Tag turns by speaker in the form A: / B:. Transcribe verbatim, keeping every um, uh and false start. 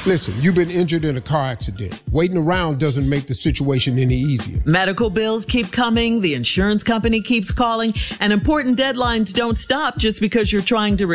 A: Listen, you've been injured in a car accident. Waiting around doesn't make the situation any easier.
B: Medical bills keep coming, the insurance company keeps calling, and important deadlines don't stop just because you're trying to